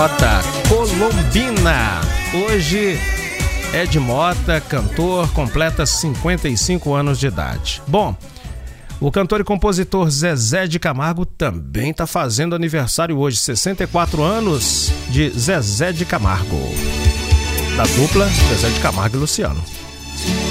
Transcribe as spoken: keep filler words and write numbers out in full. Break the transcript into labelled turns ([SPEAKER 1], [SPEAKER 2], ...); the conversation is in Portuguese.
[SPEAKER 1] Mota, Colombina. Hoje, Ed Mota, cantor, completa cinquenta e cinco anos de idade. Bom, o cantor e compositor Zezé de Camargo também está fazendo aniversário hoje, sessenta e quatro anos de Zezé de Camargo, da dupla Zezé de Camargo e Luciano.